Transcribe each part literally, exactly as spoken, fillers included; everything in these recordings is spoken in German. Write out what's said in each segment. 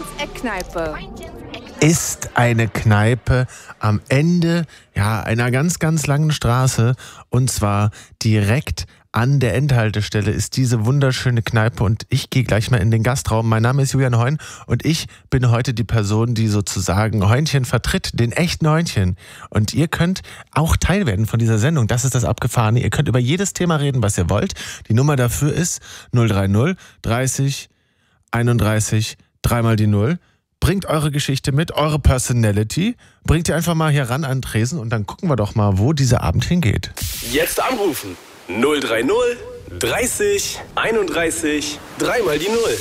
Heintchens Eckkneipe ist eine Kneipe am Ende ja, einer ganz, ganz langen Straße. Und zwar direkt an der Endhaltestelle ist diese wunderschöne Kneipe. Und ich gehe gleich mal in den Gastraum. Mein Name ist Julian Heun und ich bin heute die Person, die sozusagen Heunchen vertritt, den echten Heunchen. Und ihr könnt auch Teil werden von dieser Sendung. Das ist das Abgefahrene. Ihr könnt über jedes Thema reden, was ihr wollt. Die Nummer dafür ist null drei null dreißig einunddreißig dreimal die Null. Bringt eure Geschichte mit, eure Personality. Bringt ihr einfach mal hier ran an den Tresen und dann gucken wir doch mal, wo dieser Abend hingeht. Jetzt anrufen. null drei null dreißig einunddreißig dreimal die Null.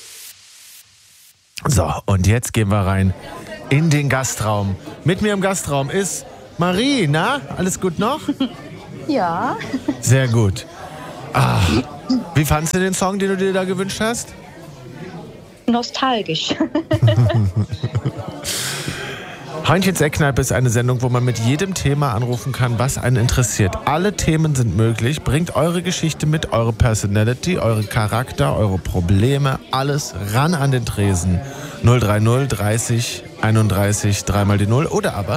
So, und jetzt gehen wir rein in den Gastraum. Mit mir im Gastraum ist Marie, na? Alles gut noch? Ja. Sehr gut. Ah, wie fandst du den Song, den du dir da gewünscht hast? Nostalgisch. Heunchens Eckkneipe ist eine Sendung, wo man mit jedem Thema anrufen kann, was einen interessiert. Alle Themen sind möglich. Bringt eure Geschichte mit, eure Personality, eure Charakter, eure Probleme, alles ran an den Tresen. null drei null dreißig einunddreißig dreimal die Null. Oder aber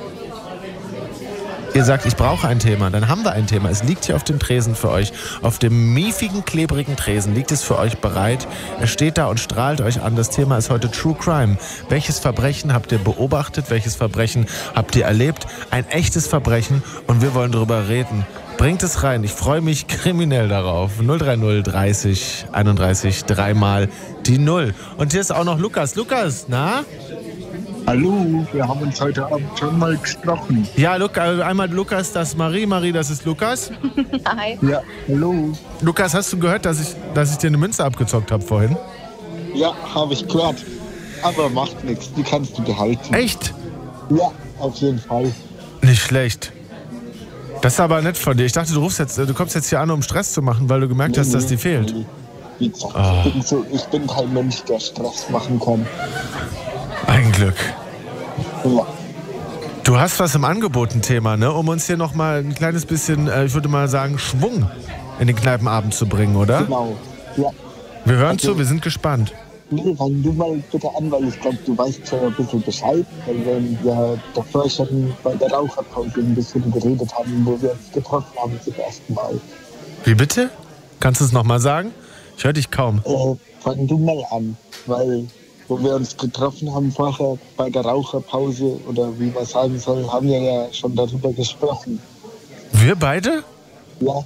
ihr sagt, ich brauche ein Thema, dann haben wir ein Thema. Es liegt hier auf dem Tresen für euch. Auf dem miefigen, klebrigen Tresen liegt es für euch bereit. Es steht da und strahlt euch an. Das Thema ist heute True Crime. Welches Verbrechen habt ihr beobachtet? Welches Verbrechen habt ihr erlebt? Ein echtes Verbrechen und wir wollen darüber reden. Bringt es rein. Ich freue mich kriminell darauf. null drei null dreißig einunddreißig dreimal die Null. Und hier ist auch noch Lukas. Lukas, na? Hallo, wir haben uns heute Abend schon mal gesprochen. Ja, Luca, einmal Lukas, das ist Marie. Marie, das ist Lukas. Hi. Ja, hallo. Lukas, hast du gehört, dass ich, dass ich dir eine Münze abgezockt habe vorhin? Ja, habe ich gehört. Aber macht nichts, die kannst du behalten. Echt? Ja, auf jeden Fall. Nicht schlecht. Das ist aber nett von dir. Ich dachte, du rufst jetzt, du kommst jetzt hier an, um Stress zu machen, weil du gemerkt Nee, hast, dass nee, die fehlt. nee. Wie gesagt, Oh. ich, bin so, ich bin kein Mensch, der Stress machen kann. Ein Glück. Ja. Du hast was im Angebot, ein Thema, ne? Um uns hier nochmal ein kleines bisschen, äh, ich würde mal sagen, Schwung in den Kneipenabend zu bringen, oder? Genau. Ja. Wir hören Also- zu, wir sind gespannt. Nee, fang du mal bitte an, weil ich glaube, du weißt schon ein bisschen Bescheid, weil wir ja davor schon bei der Raucherpause ein bisschen geredet haben, wo wir uns getroffen haben zum ersten Mal. Wie bitte? Kannst du es nochmal sagen? Ich höre dich kaum. Äh, fang du mal an, weil wo wir uns getroffen haben vorher bei der Raucherpause oder wie man sagen soll, haben wir ja schon darüber gesprochen. Wir beide? Ja.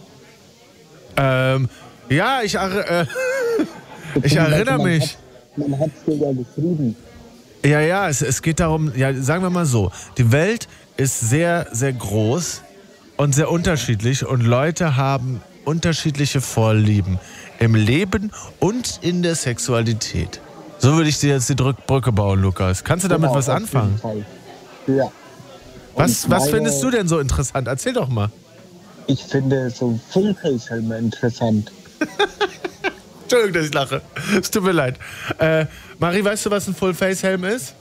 Ähm, ja, ich, äh, ich erinnere man mich. Hat, man hat es dir ja geschrieben. Ja, ja, es, es geht darum, ja, sagen wir mal so, die Welt ist sehr, sehr groß und sehr unterschiedlich und Leute haben unterschiedliche Vorlieben im Leben und in der Sexualität. So würde ich dir jetzt die Drück- Brücke bauen, Lukas. Kannst du damit Genau, was auf anfangen? jeden Fall. Ja. Was, Und was meine- findest du denn so interessant? Erzähl doch mal. Ich finde so Fullface-Helme interessant. Entschuldigung, dass ich lache. Es tut mir leid. Äh, Marie, weißt du, was ein Full-Face-Helm ist?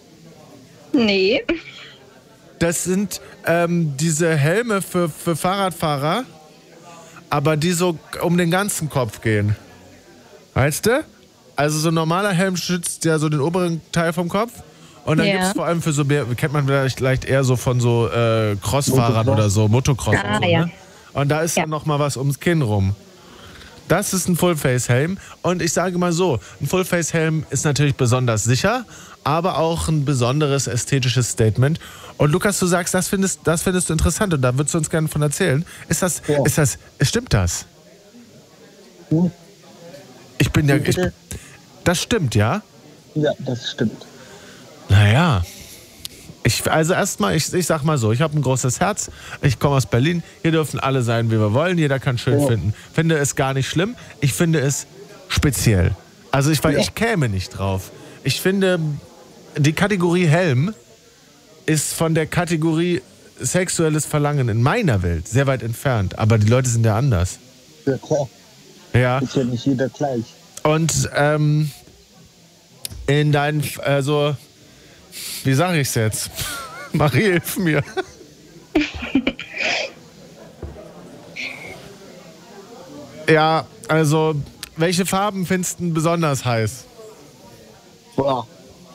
Nee. Das sind ähm, diese Helme für, für Fahrradfahrer, aber die so um den ganzen Kopf gehen. Weißt du? Also so ein normaler Helm schützt ja so den oberen Teil vom Kopf. Und dann Ja. gibt es vor allem für so, mehr, kennt man vielleicht leicht eher so von so äh, Crossfahrern Motocross. oder so, Motocross Ah, und so. ja. Ne? Und da ist Ja. dann noch mal was ums Kinn rum. Das ist ein Full-Face-Helm. Und ich sage mal so, ein Full-Face-Helm ist natürlich besonders sicher, aber auch ein besonderes ästhetisches Statement. Und Lukas, du sagst, das findest, das findest du interessant und da würdest du uns gerne von erzählen. Ist das, Ja. ist das, stimmt das? Hm? Ich bin ja, Wie ich, bitte? das stimmt, ja? Ja, das stimmt. Naja. Ich, also erstmal, ich, ich sag mal so, ich habe ein großes Herz, ich komme aus Berlin, hier dürfen alle sein, wie wir wollen, jeder kann schön Ja. finden. Finde es gar nicht schlimm, ich finde es speziell. Also ich, weil Ja. ich käme nicht drauf. Ich finde, die Kategorie Helm ist von der Kategorie sexuelles Verlangen in meiner Welt sehr weit entfernt, aber die Leute sind ja anders. Ja, klar. Ja. Ist ja nicht jeder gleich. Und ähm, in deinen, also, wie sage ich es jetzt? Marie, hilf mir. Ja, also, welche Farben findest du besonders heiß? Boah.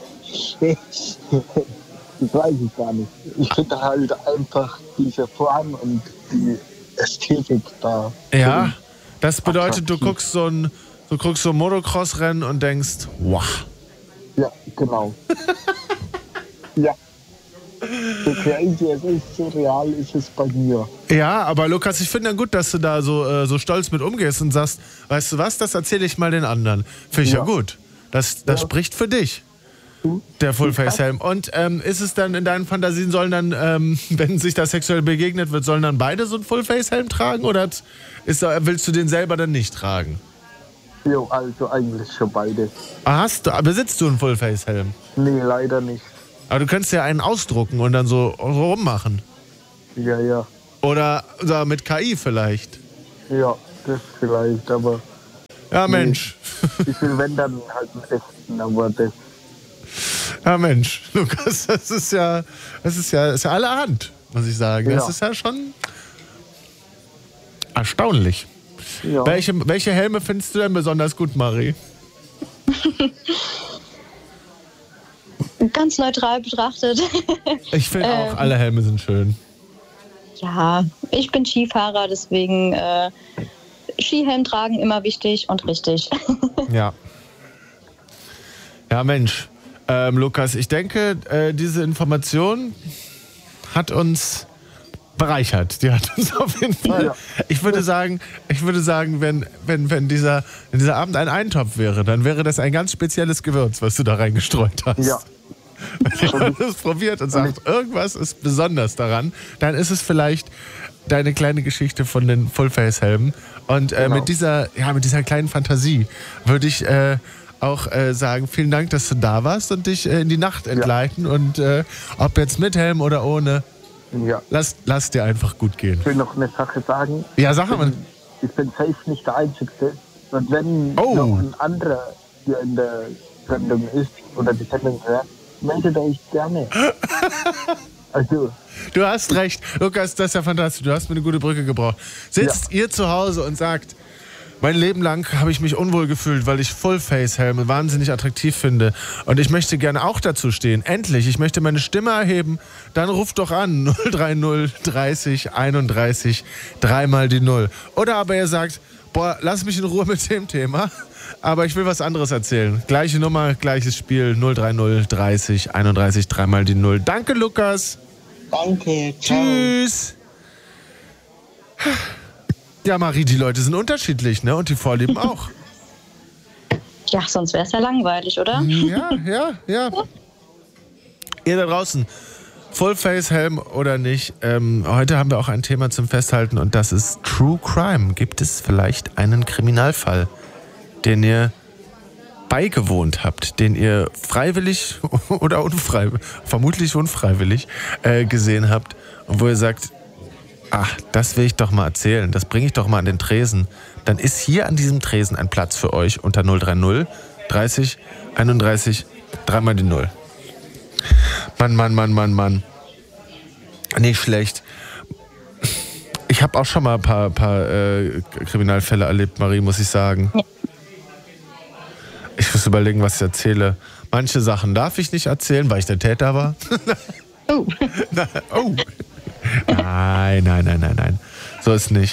Das weiß ich gar nicht. Ich finde halt einfach diese Form und die Ästhetik da. Ja, das bedeutet, du attraktiv. guckst so ein, du guckst so ein Motocross-Rennen und denkst, wow. Ja, genau. Ja. So crazy es ist, so real ist es bei mir. Ja, aber Lukas, ich finde ja gut, dass du da so, äh, so stolz mit umgehst und sagst, weißt du was, das erzähle ich mal den anderen. Finde ich ja, Ja. gut. Das, das Ja. spricht für dich. Der Fullface-Helm. Und ähm, ist es dann in deinen Fantasien, sollen dann, ähm, wenn sich das sexuell begegnet wird, sollen dann beide so einen Fullface-Helm tragen oder ist, willst du den selber dann nicht tragen? Jo, also eigentlich schon beide. Ah, Hast du, besitzt du einen Fullface-Helm? Nee, leider nicht. Aber du könntest ja einen ausdrucken und dann so, so rummachen. Ja, ja. Oder, oder mit K I vielleicht. Ja, das vielleicht, aber Ja, Mensch. ich will, wenn dann halt einen echten, aber das. Ja, Mensch. Lukas, das ist ja, das ist ja, das ist ja allerhand, muss ich sagen. Das Ja. ist ja schon erstaunlich. Ja. Welche, welche Helme findest du denn besonders gut, Marie? Ganz neutral betrachtet. Ich finde auch, Ähm. alle Helme sind schön. Ja, ich bin Skifahrer, deswegen äh, Skihelm tragen immer wichtig und richtig. Ja. Ja, Mensch. Ähm, Lukas, ich denke, äh, diese Information hat uns bereichert. Die hat uns auf jeden Fall. Ja. Ich würde sagen, ich würde sagen, wenn, wenn, wenn, dieser, wenn dieser Abend ein Eintopf wäre, dann wäre das ein ganz spezielles Gewürz, was du da reingestreut hast. Ja. Wenn jemand das probiert und sagt, irgendwas ist besonders daran, dann ist es vielleicht deine kleine Geschichte von den Fullface-Helmen. Und äh, Genau. mit dieser, ja, mit dieser kleinen Fantasie würde ich äh, auch äh, sagen, vielen Dank, dass du da warst und dich äh, in die Nacht entgleiten. Und äh, ob jetzt mit Helm oder ohne, Ja. lass, lass dir einfach gut gehen. Ich will noch eine Sache sagen. Ja, sag mal. Ich bin safe nicht der Einzige. Und wenn Oh. noch ein anderer hier in der Sendung ist oder die Sendung hört, meldet euch gerne. Also, Du hast recht. Lukas, das ist ja fantastisch. Du hast mir eine gute Brücke gebraucht. Sitzt ihr zu Hause und sagt, mein Leben lang habe ich mich unwohl gefühlt, weil ich Fullface-Helme wahnsinnig attraktiv finde. Und ich möchte gerne auch dazu stehen. Endlich, ich möchte meine Stimme erheben. Dann ruft doch an. null drei null dreißig einunddreißig, dreimal die Null. Oder aber ihr sagt, boah, lass mich in Ruhe mit dem Thema. Aber ich will was anderes erzählen. Gleiche Nummer, gleiches Spiel. null drei null dreißig einunddreißig, dreimal die Null. Danke, Lukas. danke. Ciao. Tschüss. Ja, Marie, die Leute sind unterschiedlich, ne? Und die Vorlieben auch. Ja, sonst wäre es ja langweilig, oder? Ja, ja, ja. Ihr da draußen, Fullface-Helm oder nicht, ähm, heute haben wir auch ein Thema zum Festhalten und das ist True Crime. Gibt es vielleicht einen Kriminalfall, den ihr beigewohnt habt, den ihr freiwillig oder unfreiwillig, vermutlich unfreiwillig äh, gesehen habt und wo ihr sagt, ach, das will ich doch mal erzählen, das bringe ich doch mal an den Tresen, dann ist hier an diesem Tresen ein Platz für euch unter null drei null dreißig einunddreißig, dreimal die Null. Mann, Mann, Mann, Mann, Mann. Nicht schlecht. Ich habe auch schon mal ein paar, paar äh, Kriminalfälle erlebt, Marie, muss ich sagen. Ja. Ich muss überlegen, was ich erzähle. Manche Sachen darf ich nicht erzählen, weil ich der Täter war. Oh. Na, oh. Nein, nein, nein, nein, nein. So ist nicht.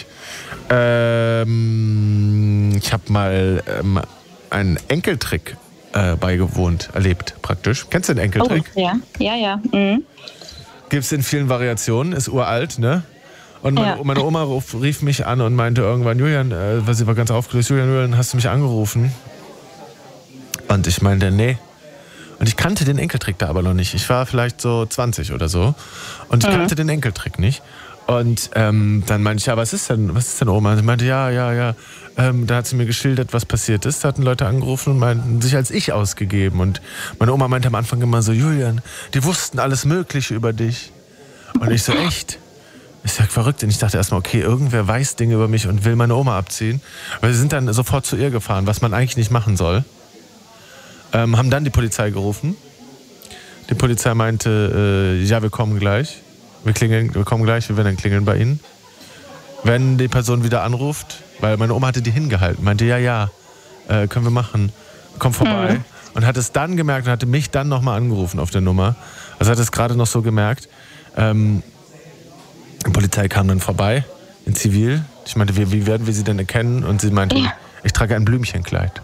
Ähm, ich habe mal ähm, einen Enkeltrick äh, beigewohnt, erlebt praktisch. Kennst du den Oh, Enkeltrick? ja, ja, ja. Mhm. Gibt es in vielen Variationen, ist uralt, ne? Und meine, Ja. meine Oma ruf, rief mich an und meinte irgendwann, Julian, äh, weil sie war ganz aufgelöst, Julian, Julian, hast du mich angerufen? Und ich meinte, nee. Und ich kannte den Enkeltrick da aber noch nicht. Ich war vielleicht so zwanzig oder so. Und ich Mhm. kannte den Enkeltrick nicht. Und ähm, dann meinte ich, ja, was ist denn, was ist denn Oma? Und sie meinte, ja, ja, ja. Ähm, da hat sie mir geschildert, was passiert ist. Da hatten Leute angerufen und meinten, sich als ich ausgegeben. Und meine Oma meinte am Anfang immer so, Julian, die wussten alles Mögliche über dich. Und ich so, echt? Ich sag, verrückt. Und ich dachte erstmal, okay, irgendwer weiß Dinge über mich und will meine Oma abziehen. Aber sie sind dann sofort zu ihr gefahren, was man eigentlich nicht machen soll. Ähm, haben dann die Polizei gerufen. Die Polizei meinte, äh, ja, wir kommen gleich. Wir klingeln, wir kommen gleich, wir werden dann klingeln bei Ihnen. Wenn die Person wieder anruft, weil meine Oma hatte die hingehalten, meinte, ja, ja, äh, können wir machen, komm vorbei. und hat es dann gemerkt und hatte mich dann nochmal angerufen auf der Nummer. Also hat es gerade noch so gemerkt. Ähm, die Polizei kam dann vorbei in Zivil. Ich meinte, wie, wie werden wir sie denn erkennen? Und sie meinte, ja. ich trage ein Blümchenkleid.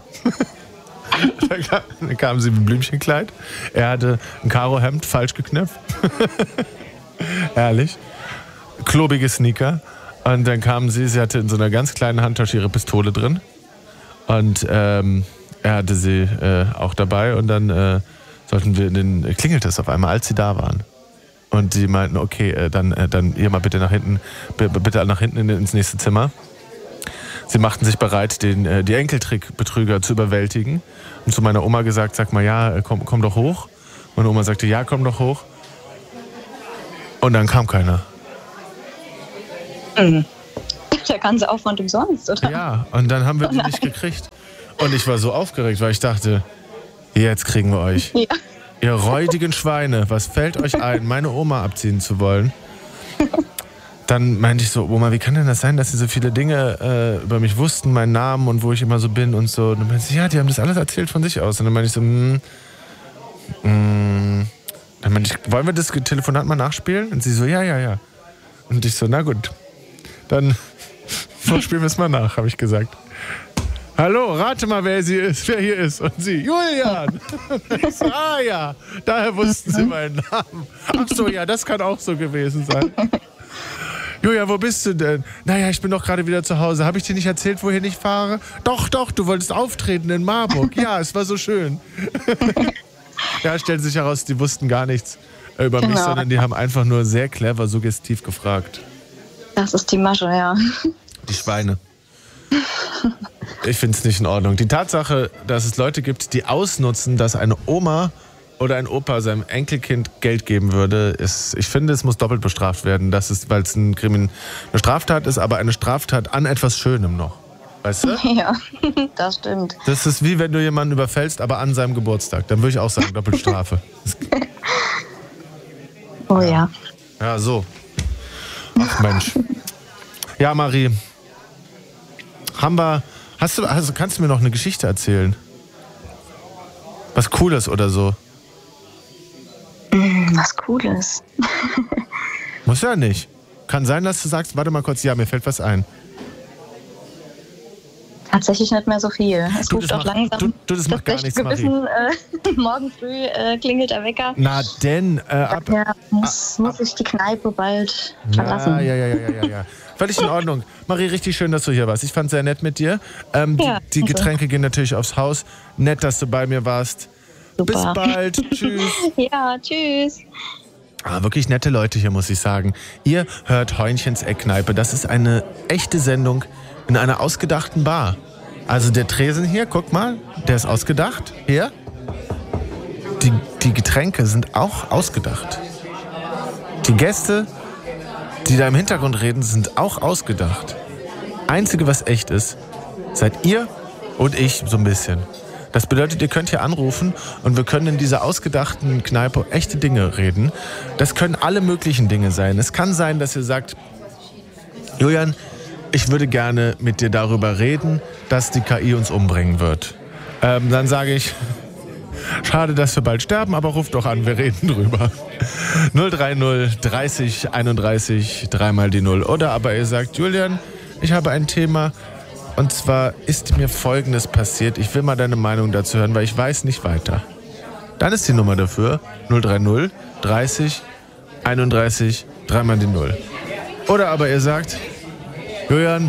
Dann kam sie mit einem Blümchenkleid. Er hatte ein Karohemd falsch geknöpft. Herrlich. Klobige Sneaker. Und dann kam sie, sie hatte in so einer ganz kleinen Handtasche ihre Pistole drin. Und ähm, er hatte sie äh, auch dabei. Und dann äh, sollten wir in den, klingelte es auf einmal, als sie da waren. Und sie meinten, okay, äh, dann, äh, dann ihr mal bitte nach hinten, b- bitte nach hinten in, ins nächste Zimmer. Sie machten sich bereit, den, äh, die Enkeltrickbetrüger zu überwältigen. Und zu meiner Oma gesagt, sag mal, ja, komm, komm doch hoch. Meine Oma sagte, ja, komm doch hoch. Und dann kam keiner. Mhm. Der ganze Aufwand umsonst, oder? Ja, und dann haben wir die nicht gekriegt. Und ich war so aufgeregt, weil ich dachte, jetzt kriegen wir euch. Ja. Ihr räudigen Schweine, was fällt euch ein, meine Oma abziehen zu wollen? Dann meinte ich so, Oma, wie kann denn das sein, dass sie so viele Dinge äh, über mich wussten, meinen Namen und wo ich immer so bin und so. Und dann meinte sie, ja, die haben das alles erzählt von sich aus. Und dann meinte ich so, mm, mm. Dann meinte ich, wollen wir das Telefonat mal nachspielen? Und sie so, ja, ja, ja. Und ich so, na gut, dann spielen wir es mal nach, habe ich gesagt. Hallo, rate mal, wer sie ist, wer hier ist. Und sie, Julian. Und ich so, ah ja, daher wussten sie meinen Namen. Ach so, ja, das kann auch so gewesen sein. Julia, wo bist du denn? Naja, ich bin doch gerade wieder zu Hause. Habe ich dir nicht erzählt, wohin ich fahre? Doch, doch, du wolltest auftreten in Marburg. Ja, es war so schön. Ja, stellt sich heraus, die wussten gar nichts über genau. mich, sondern die haben einfach nur sehr clever, suggestiv gefragt. Das ist die Masche, ja. Die Schweine. Ich finde es nicht in Ordnung. Die Tatsache, dass es Leute gibt, die ausnutzen, dass eine Oma oder ein Opa seinem Enkelkind Geld geben würde, ist, ich finde, es muss doppelt bestraft werden. Das ist, weil es ein Krimin, eine Straftat ist, aber eine Straftat an etwas Schönem noch. Weißt du? Ja, das stimmt. Das ist wie wenn du jemanden überfällst, aber an seinem Geburtstag. Dann würde ich auch sagen, Doppelstrafe. Oh ja. Ja, so. Ach Mensch. Ja, Marie. Haben wir, hast du, also kannst du mir noch eine Geschichte erzählen? Was Cooles oder so? Was Cooles? Muss ja nicht. Kann sein, dass du sagst, warte mal kurz, ja, mir fällt was ein. Tatsächlich nicht mehr so viel. Es du, ruft auch macht, langsam. Du, du das macht gar nichts, Gewissen, äh, morgen früh äh, klingelt der Wecker. Na denn, äh, ab, ja, muss, ab, muss ich die Kneipe bald verlassen. Ja, ja, ja, ja, ja, ja. Völlig in Ordnung. Marie, richtig schön, dass du hier warst. Ich fand es sehr nett mit dir. Ähm, ja, die, die Getränke gehen natürlich aufs Haus. Nett, dass du bei mir warst. Super. Bis bald. Tschüss. Ja, tschüss. Ah, wirklich nette Leute hier, muss ich sagen. Ihr hört Heunchens Eckkneipe. Das ist eine echte Sendung in einer ausgedachten Bar. Also der Tresen hier, guck mal, der ist ausgedacht. Hier. Die, die Getränke sind auch ausgedacht. Die Gäste, die da im Hintergrund reden, sind auch ausgedacht. Einzige, was echt ist, seid ihr und ich so ein bisschen. Das bedeutet, ihr könnt hier anrufen und wir können in dieser ausgedachten Kneipe echte Dinge reden. Das können alle möglichen Dinge sein. Es kann sein, dass ihr sagt, Julian, ich würde gerne mit dir darüber reden, dass die K I uns umbringen wird. Ähm, dann sage ich, schade, dass wir bald sterben, aber ruft doch an, wir reden drüber. null drei null dreißig einunddreißig dreimal die Null. Oder aber ihr sagt, Julian, ich habe ein Thema und zwar ist mir Folgendes passiert. Ich will mal deine Meinung dazu hören, weil ich weiß nicht weiter. Dann ist die Nummer dafür null drei null dreißig einunddreißig dreimal die Null. Oder aber ihr sagt, Julian,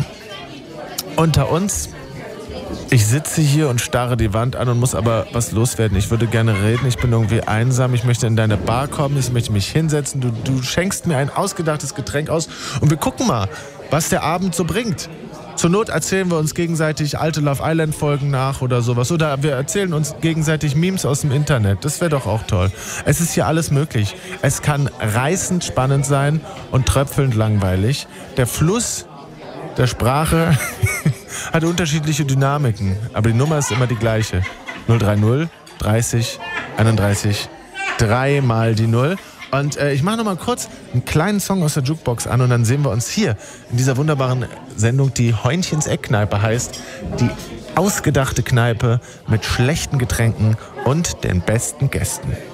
unter uns, ich sitze hier und starre die Wand an und muss aber was loswerden. Ich würde gerne reden, ich bin irgendwie einsam, ich möchte in deine Bar kommen, ich möchte mich hinsetzen, du, du schenkst mir ein ausgedachtes Getränk aus und wir gucken mal, was der Abend so bringt. Zur Not erzählen wir uns gegenseitig alte Love Island Folgen nach oder sowas. Oder wir erzählen uns gegenseitig Memes aus dem Internet. Das wäre doch auch toll. Es ist hier alles möglich. Es kann reißend spannend sein und tröpfelnd langweilig. Der Fluss der Sprache hat unterschiedliche Dynamiken. Aber die Nummer ist immer die gleiche. null drei null dreißig einunddreißig dreimal die Null. Und äh, ich mache noch mal kurz einen kleinen Song aus der Jukebox an und dann sehen wir uns hier in dieser wunderbaren Sendung, die Heunchens Eckkneipe heißt, die ausgedachte Kneipe mit schlechten Getränken und den besten Gästen.